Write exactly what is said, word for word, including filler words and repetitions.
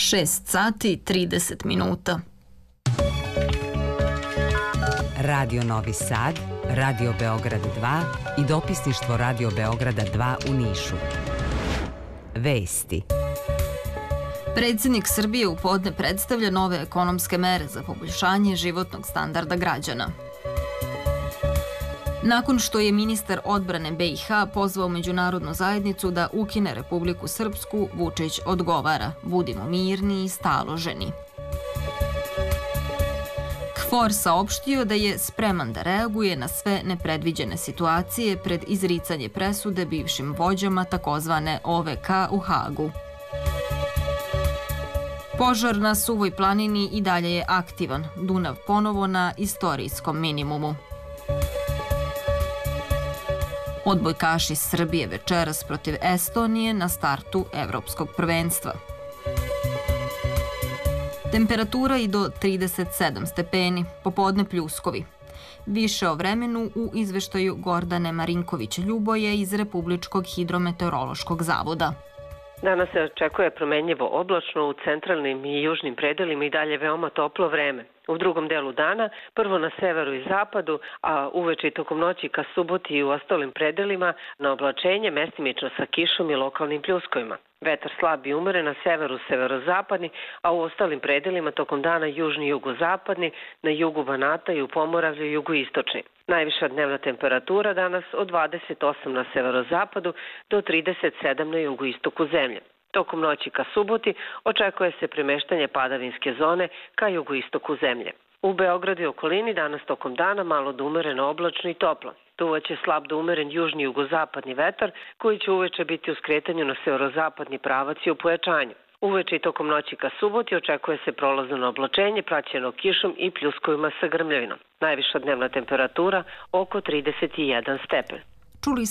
šest sati trideset minuta. Radio Novi Sad, Radio Beograd dva i dopisništvo Radio Beograda dva u Nišu. Vesti. Predsjednik Srbije u podne predstavlja nove ekonomske mere za poboljšanje životnog standarda građana. Nakon što je ministar odbrane B i H pozvao međunarodnu zajednicu da ukine Republiku Srpsku, Vučić odgovara: budimo mirni i staloženi. KFOR saopštio da je spreman da reaguje na sve nepredviđene situacije pred izricanje presude bivšim vođama takozvane O V K u Hagu. Požar na Suvoj planini i dalje je aktivan, Dunav ponovo na istorijskom minimumu. Odbojkaši Srbije večeras protiv Estonije na startu evropskog prvenstva. Temperatura i do trideset sedam stepeni, popodne pljuskovi. Više o vremenu u izveštaju Gordane Marinković-Ljuboje iz Republičkog hidrometeorološkog zavoda. Danas se očekuje promenljivo oblačno, u centralnim i južnim predelima i dalje veoma toplo vreme. U drugom delu dana, prvo na severu i zapadu, a uveče i tokom noći ka suboti i u ostalim predelima, na oblačenje mestimično sa kišom i lokalnim pljuskovima. Vetar slab i umeren na severu, severozapadni, a u ostalim predelima tokom dana južni i jugozapadni, na jugu Banata i u Pomoravlju jugoistočni. Najviša dnevna temperatura danas od dvadeset osam na severozapadu do trideset sedam na jugoistoku zemlje. Tokom noći ka suboti očekuje se premeštanje padavinske zone ka jugoistoku zemlje. U Beogradu i okolini danas tokom dana malo do umereno oblačno i toplo. Duvaće slab do umeren južni i jugozapadni vetar koji će uveče biti u skretanju na severozapadni pravac i u pojačanju. Uveče i tokom noći ka suboti očekuje se prolazno oblačenje praćeno kišom i pljuskovima sa grmljavinom. Najviša dnevna temperatura oko trideset jedan stepen. Čuli